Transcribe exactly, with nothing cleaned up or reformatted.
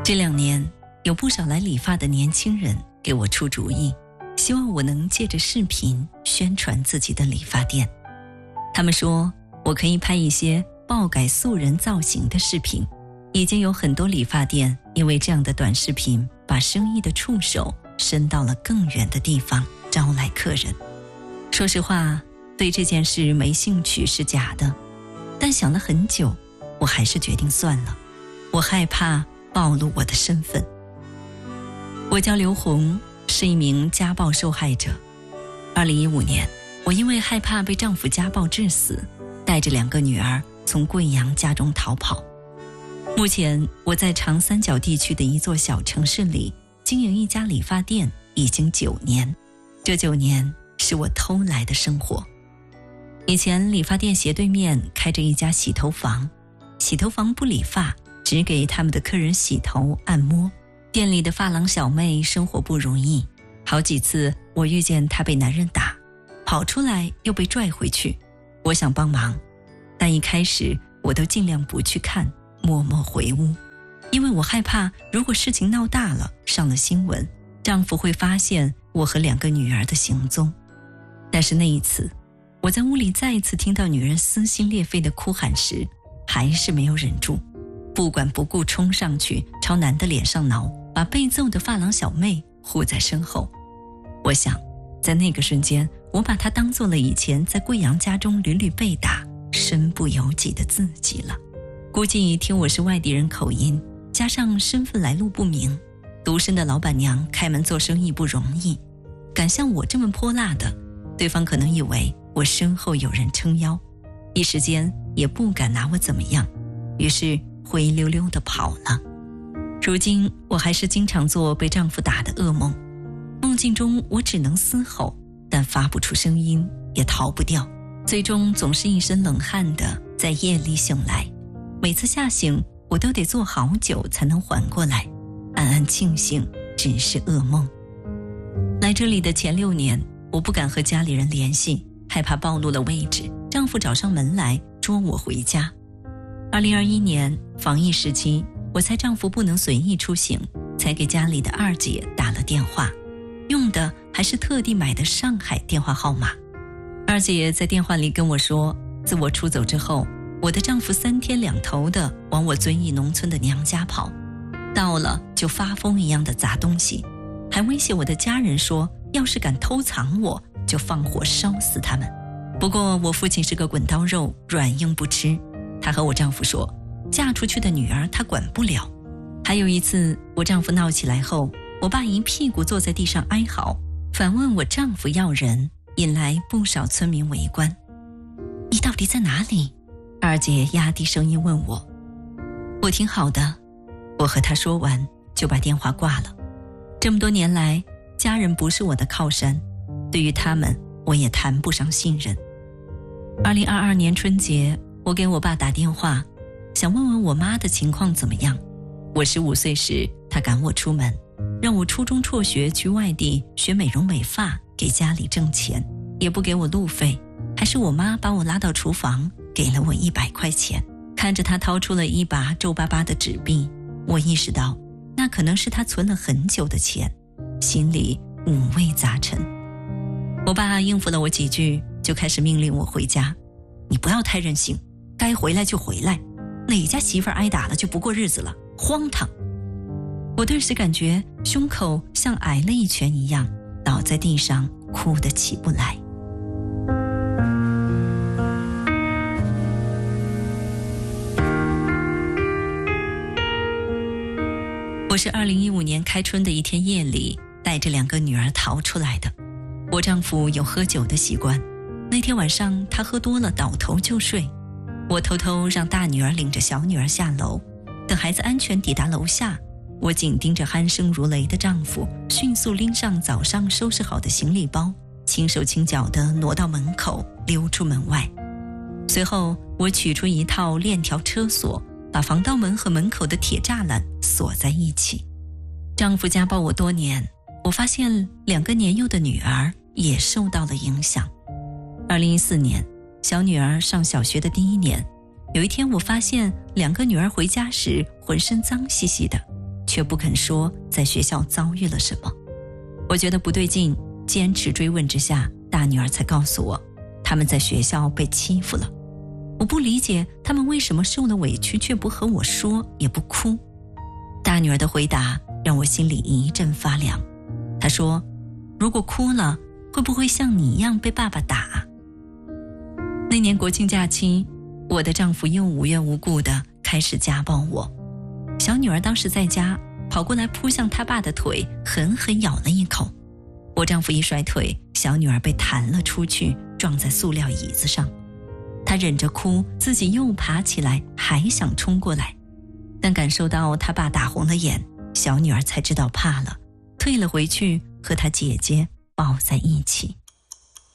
这两年有不少来理发的年轻人给我出主意，希望我能借着视频宣传自己的理发店。他们说我可以拍一些爆改素人造型的视频，已经有很多理发店因为这样的短视频把生意的触手伸到了更远的地方，招来客人。说实话，对这件事没兴趣是假的，但想了很久，我还是决定算了。我害怕暴露我的身份。我叫刘红，是一名家暴受害者。二零一五年，我因为害怕被丈夫家暴致死，带着两个女儿从贵阳家中逃跑。目前我在长三角地区的一座小城市里经营一家理发店已经九年，这九年是我偷来的生活。以前理发店斜对面开着一家洗头房，洗头房不理发，只给他们的客人洗头按摩。店里的发廊小妹生活不容易，好几次我遇见她被男人打，跑出来又被拽回去。我想帮忙，但一开始我都尽量不去看，默默回屋，因为我害怕如果事情闹大了，上了新闻，丈夫会发现我和两个女儿的行踪。但是那一次，我在屋里再一次听到女人撕心裂肺的哭喊时，还是没有忍住，不管不顾冲上去朝男的脸上挠，把被揍的发廊小妹护在身后。我想在那个瞬间，我把她当做了以前在贵阳家中屡屡被打身不由己的自己了。估计听我是外地人口音，加上身份来路不明，独身的老板娘开门做生意不容易，敢像我这么泼辣的，对方可能以为我身后有人撑腰，一时间也不敢拿我怎么样，于是灰溜溜地跑了。如今我还是经常做被丈夫打的噩梦，梦境中我只能嘶吼，但发不出声音，也逃不掉，最终总是一身冷汗的在夜里醒来。每次吓醒我都得坐好久才能缓过来，暗暗庆幸只是噩梦。来这里的前六年，我不敢和家里人联系，害怕暴露了位置，丈夫找上门来捉我回家。二零二一年防疫时期，我猜丈夫不能随意出行，才给家里的二姐打了电话，用的还是特地买的上海电话号码。二姐在电话里跟我说，自我出走之后，我的丈夫三天两头的往我遵义农村的娘家跑，到了就发疯一样的砸东西，还威胁我的家人说，要是敢偷藏我，就放火烧死他们。不过我父亲是个滚刀肉，软硬不吃，他和我丈夫说，嫁出去的女儿他管不了。还有一次我丈夫闹起来后，我爸一屁股坐在地上哀嚎，反问我丈夫要人，引来不少村民围观。你到底在哪里？二姐压低声音问我。我挺好的，我和她说完就把电话挂了。这么多年来，家人不是我的靠山，对于他们我也谈不上信任。二零二二年春节，我给我爸打电话，想问问我妈的情况怎么样。我十五岁时，他赶我出门，让我初中辍学去外地学美容美发，给家里挣钱，也不给我路费，还是我妈把我拉到厨房，给了我一百块钱。看着他掏出了一把皱巴巴的纸币，我意识到那可能是他存了很久的钱，心里五味杂陈。我爸应付了我几句，就开始命令我回家。你不要太任性，该回来就回来，哪家媳妇儿挨打了就不过日子了，荒唐。我顿时感觉胸口像挨了一拳一样，倒在地上哭得起不来。我是二零一五年开春的一天夜里带着两个女儿逃出来的。我丈夫有喝酒的习惯，那天晚上他喝多了倒头就睡，我偷偷让大女儿领着小女儿下楼，等孩子安全抵达楼下，我紧盯着鼾声如雷的丈夫迅速拎上早上收拾好的行李包，轻手轻脚地挪到门口，溜出门外。随后我取出一套链条车锁，把防盗门和门口的铁栅栏锁在一起。丈夫家暴我多年，我发现两个年幼的女儿也受到了影响。二零一四年，小女儿上小学的第一年，有一天我发现两个女儿回家时浑身脏兮兮的， 却不肯说在学校遭遇了什么。我觉得不对劲，坚持追问之下，大女儿才告诉我，他们在学校被欺负了。我不理解他们为什么受了委屈却不和我说，也不哭。大女儿的回答让我心里一阵发凉。她说，如果哭了，会不会像你一样被爸爸打？那年国庆假期，我的丈夫又无缘无故地开始家暴我。小女儿当时在家，跑过来扑向她爸的腿，狠狠咬了一口。我丈夫一甩腿，小女儿被弹了出去，撞在塑料椅子上。她忍着哭，自己又爬起来，还想冲过来，但感受到她爸打红了眼，小女儿才知道怕了，退了回去，和她姐姐抱在一起。